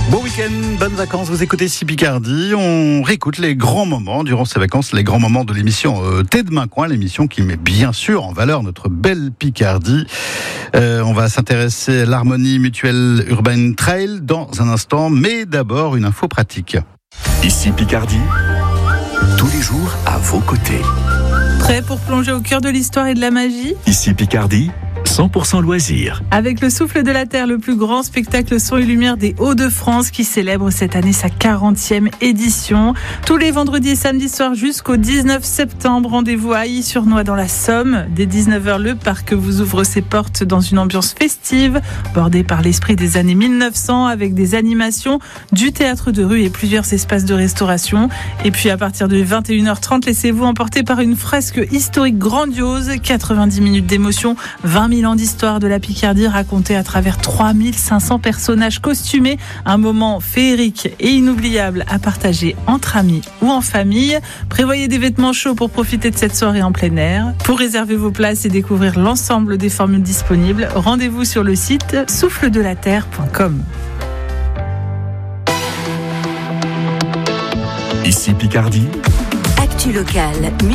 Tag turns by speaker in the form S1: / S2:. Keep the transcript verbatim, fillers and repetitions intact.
S1: Bon week-end, bonnes vacances, vous écoutez ici Picardie, on réécoute les grands moments durant ces vacances, les grands moments de l'émission euh, Thé de Main Coin, l'émission qui met bien sûr en valeur notre belle Picardie. Euh, on va s'intéresser à l'Harmonie Mutuelle Urban Trail dans un instant, mais d'abord une info pratique.
S2: Ici Picardie, tous les jours à vos côtés.
S3: Prêt pour plonger au cœur de l'histoire et de la magie ?
S2: Ici Picardie, cent pour cent loisirs.
S3: Avec le Souffle de la Terre, le plus grand spectacle son et lumière des Hauts-de-France qui célèbre cette année sa quarantième édition. Tous les vendredis et samedis soirs jusqu'au dix-neuf septembre, rendez-vous à Ailly-sur-Noix dans la Somme. Dès dix-neuf heures, le parc vous ouvre ses portes dans une ambiance festive, bordée par l'esprit des années mille neuf cents avec des animations, du théâtre de rue et plusieurs espaces de restauration. Et puis à partir de vingt et une heures trente, laissez-vous emporter par une fresque historique grandiose, quatre-vingt-dix minutes d'émotion, vingt mille ans d'histoire de la Picardie racontée à travers trois mille cinq cents personnages costumés. Un moment féerique et inoubliable à partager entre amis ou en famille. Prévoyez des vêtements chauds pour profiter de cette soirée en plein air. Pour réserver vos places et découvrir l'ensemble des formules disponibles, rendez-vous sur le site souffle de la terre point com.
S2: Ici Picardie,
S4: Actu locale.